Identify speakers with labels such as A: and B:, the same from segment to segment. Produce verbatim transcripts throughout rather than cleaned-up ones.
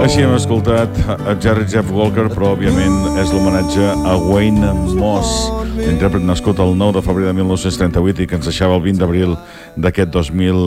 A: Així hem escoltat a Jerry Jeff Walker, però òbviament és l'homenatge a Wayne Moss, intèrpret nascut el nou de febrer de mil nou-cents trenta-vuit i que ens deixava el vint d'abril d'aquest dos mil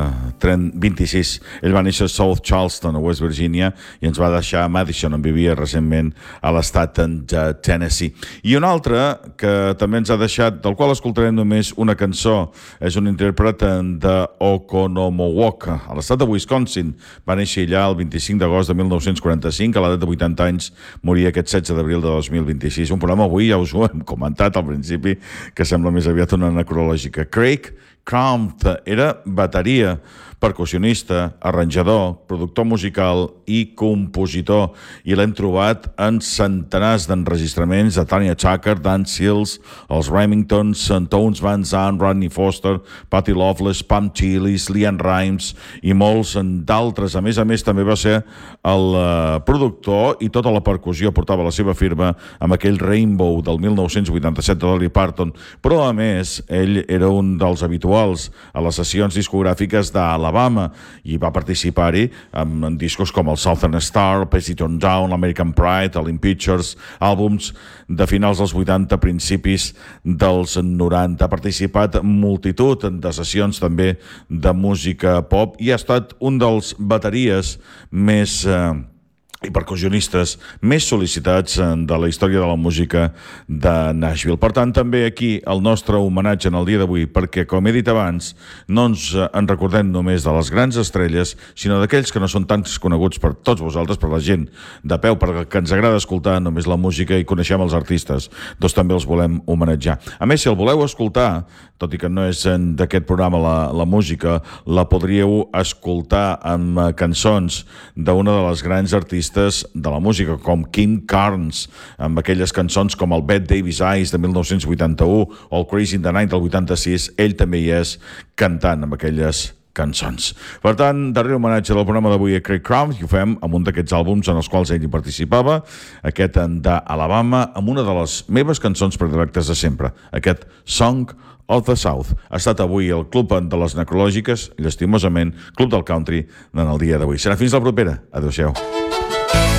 A: vint-i-sis. Ell va néixer a South Charleston, a West Virginia, i ens va deixar a Madison, on vivia recentment a l'estat de Tennessee. I un altre que també ens ha deixat, del qual escoltarem només una cançó, és un intèrpret de Oconomowoc, a l'estat de Wisconsin. Va néixer allà el vint-i-cinc d'agost de mil nou-cents quaranta-cinc, a l'edat de vuitanta anys, moria aquest setze d'abril de dos mil vint-i-sis. Un programa avui, ja us ho hem comentat al principi, que sembla més aviat una necrològica. Craig Crump era bateria, percussionista, arranjador, productor musical i compositor, i l'hem trobat en centenars d'enregistraments de Tanya Tucker, Dan Seals, els Remingtons, Tones Van Zandt, Rodney Foster, Patti Loveless, Pam Chilis, Leanne Rimes i molts d'altres. A més a més, també va ser el uh, productor i tota la percussió portava la seva firma amb aquell Rainbow del mil nou-cents vuitanta-set de Dolly Parton, però a més, ell era un dels habituals a les sessions discogràfiques d'Alabama i va participar-hi en, en discos com el Southern Star, Pessiton Down, American Pride, Olin Pictures, àlbums de finals dels vuitanta, principis dels noranta. Ha participat en multitud de sessions també de música pop i ha estat un dels bateries més eh, i percussionistes més sol·licitats de la història de la música de Nashville. Per tant, també aquí el nostre homenatge en el dia d'avui, perquè, com he dit abans, no ens en recordem només de les grans estrelles, sinó d'aquells que no són tan coneguts per tots vosaltres, per la gent de peu, perquè ens agrada escoltar només la música i coneixem els artistes, doncs també els volem homenatjar. A més, si el voleu escoltar, tot i que no és d'aquest programa la, la música, la podríeu escoltar amb cançons d'una de les grans artistes de la música, com Kim Carnes, amb aquelles cançons com el Bette Davis Eyes de mil nou-cents vuitanta-u o el Crazy in the Night del vuitanta-sis. Ell també hi és cantant amb aquelles cançons. Per tant, darrer homenatge del programa d'avui a Craig Crump, i ho fem amb un d'aquests àlbums en els quals ell hi participava, aquest d'Alabama, amb una de les meves cançons predilectes de sempre, aquest Song of the South. Ha estat avui el Club de les Necrològiques, llastimosament, Club del Country, en el dia d'avui. Serà fins la propera. Adéu-siau.